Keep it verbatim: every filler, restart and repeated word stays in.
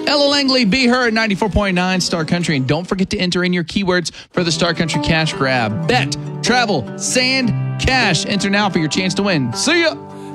Ella Langley, Be Her at ninety-four point nine Star Country. And don't forget to enter in your keywords for the Star Country Cash Grab. Bet, travel, sand, cash. Enter now for your chance to win. See ya.